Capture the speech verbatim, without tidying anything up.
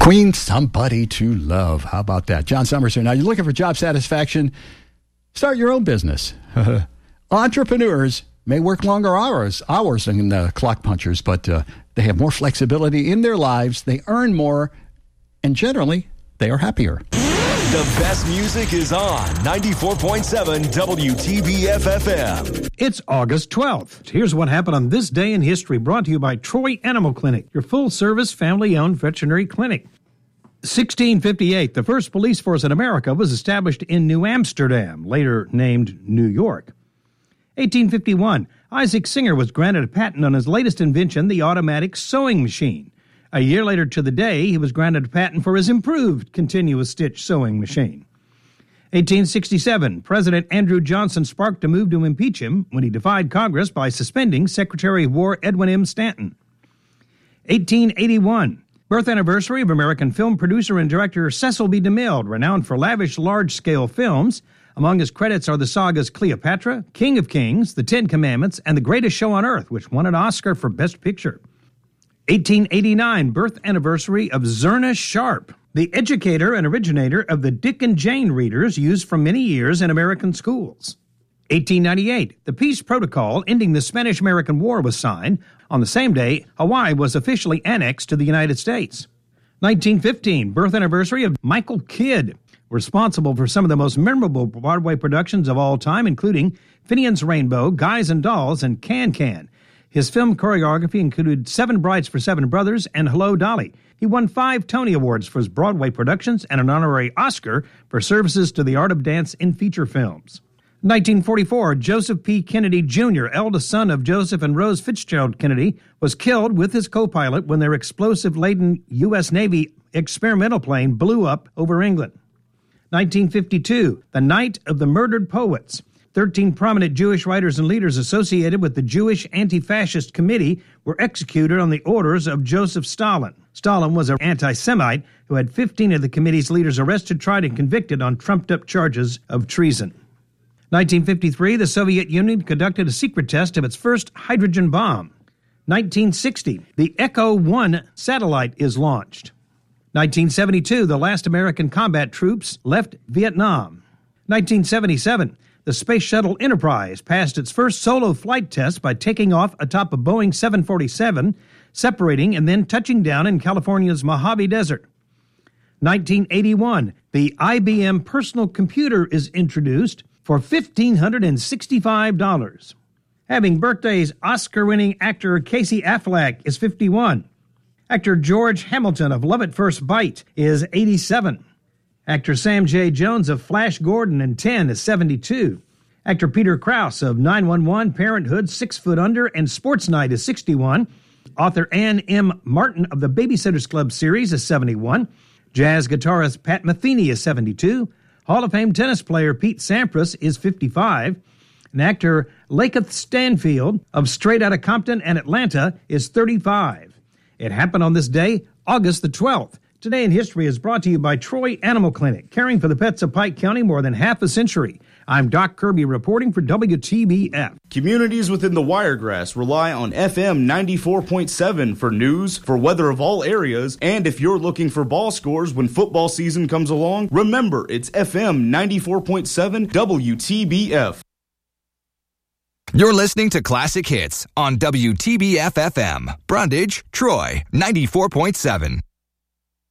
Queen, Somebody to Love. How about that? John Summers here. Now, you're looking for job satisfaction? Start your own business. Entrepreneurs may work longer hours, hours than uh, clock punchers, but uh, they have more flexibility in their lives. They earn more, and generally, they are happier. The best music is on ninety-four point seven W T B F F M. It's August twelfth. Here's what happened on this day in history, brought to you by Troy Animal Clinic, your full-service, family-owned veterinary clinic. sixteen fifty-eight, the first police force in America was established in New Amsterdam, later named New York. eighteen fifty-one, Isaac Singer was granted a patent on his latest invention, the automatic sewing machine. A year later to the day, he was granted a patent for his improved continuous stitch sewing machine. eighteen sixty-seven, President Andrew Johnson sparked a move to impeach him when he defied Congress by suspending Secretary of War Edwin M. Stanton. eighteen eighty-one, birth anniversary of American film producer and director Cecil B. DeMille, renowned for lavish large-scale films. Among his credits are the sagas Cleopatra, King of Kings, The Ten Commandments, and The Greatest Show on Earth, which won an Oscar for Best Picture. eighteen eighty-nine, birth anniversary of Zerna Sharp, the educator and originator of the Dick and Jane readers used for many years in American schools. eighteen ninety-eight, the peace protocol ending the Spanish-American War was signed. On the same day, Hawaii was officially annexed to the United States. nineteen fifteen, birth anniversary of Michael Kidd, responsible for some of the most memorable Broadway productions of all time, including Finian's Rainbow, Guys and Dolls, and Can-Can. His film choreography included Seven Brides for Seven Brothers and Hello, Dolly. He won five Tony Awards for his Broadway productions and an honorary Oscar for services to the art of dance in feature films. nineteen forty-four, Joseph P. Kennedy Junior, eldest son of Joseph and Rose Fitzgerald Kennedy, was killed with his co-pilot when their explosive-laden U S Navy experimental plane blew up over England. nineteen fifty-two, the Night of the Murdered Poets. Thirteen prominent Jewish writers and leaders associated with the Jewish Anti-Fascist Committee were executed on the orders of Joseph Stalin. Stalin was an anti-Semite who had fifteen of the committee's leaders arrested, tried, and convicted on trumped-up charges of treason. nineteen fifty-three, the Soviet Union conducted a secret test of its first hydrogen bomb. nineteen sixty, the Echo one satellite is launched. nineteen seventy-two, the last American combat troops left Vietnam. nineteen seventy-seven, the Space Shuttle Enterprise passed its first solo flight test by taking off atop a Boeing seven forty-seven, separating and then touching down in California's Mojave Desert. nineteen eighty-one, the I B M personal computer is introduced for one thousand five hundred sixty-five dollars. Having birthdays, Oscar-winning actor Casey Affleck is fifty-one. Actor George Hamilton of Love at First Bite is eighty-seven. Actor Sam J. Jones of Flash Gordon and ten is seventy-two. Actor Peter Krause of nine one one, Parenthood, Six Foot Under, and Sports Night is sixty-one. Author Ann M. Martin of the Babysitters Club series is seventy-one. Jazz guitarist Pat Metheny is seventy-two. Hall of Fame tennis player Pete Sampras is fifty-five. And actor Lakeith Stanfield of Straight Outta Compton and Atlanta is thirty-five. It happened on this day, August the twelfth. Today in History is brought to you by Troy Animal Clinic, caring for the pets of Pike County more than half a century. I'm Doc Kirby reporting for W T B F. Communities within the Wiregrass rely on F M ninety-four point seven for news, for weather of all areas, and if you're looking for ball scores when football season comes along, remember it's F M ninety-four point seven W T B F. You're listening to Classic Hits on W T B F F M. Brundage, Troy, ninety-four point seven.